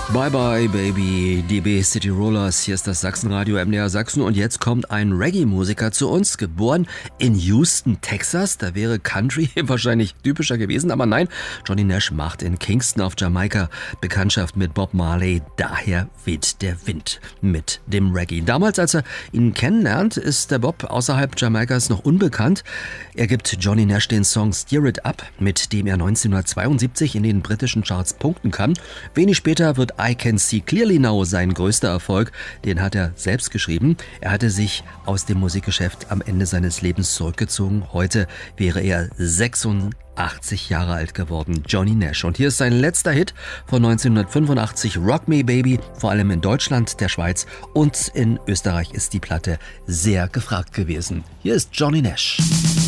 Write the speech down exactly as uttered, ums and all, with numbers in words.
Bye bye baby, D B City Rollers, hier ist das Sachsenradio M D R Sachsen und jetzt kommt ein Reggae-Musiker zu uns, geboren in Houston, Texas. Da wäre Country wahrscheinlich typischer gewesen, aber nein, Johnny Nash macht in Kingston auf Jamaika Bekanntschaft mit Bob Marley, daher weht der Wind mit dem Reggae. Damals, als er ihn kennenlernt, ist der Bob außerhalb Jamaikas noch unbekannt. Er gibt Johnny Nash den Song Steer It Up, mit dem er neunzehnhundertzweiundsiebzig in den britischen Charts punkten kann. Wenig später wird I Can See Clearly Now sein größter Erfolg. Den hat er selbst geschrieben. Er hatte sich aus dem Musikgeschäft am Ende seines Lebens zurückgezogen. Heute wäre er sechsundachtzig Jahre alt geworden, Johnny Nash. Und hier ist sein letzter Hit von neunzehnhundertfünfundachtzig, Rock Me Baby. Vor allem in Deutschland, der Schweiz und in Österreich ist die Platte sehr gefragt gewesen. Hier ist Johnny Nash.